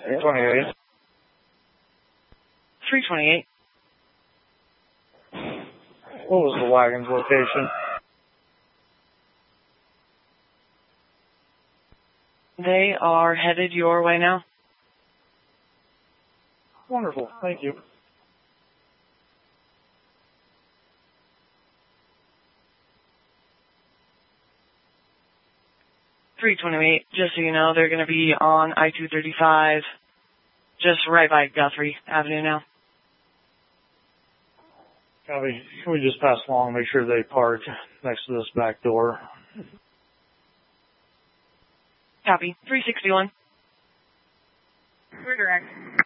28. 328. What was the wagon's location? They are headed your way now. Wonderful. Thank you. .328. Just so you know, they're going to be on I-235, just right by Guthrie Avenue now. Copy. Can we just pass along and make sure they park next to this back door? Copy. 361. Redirect.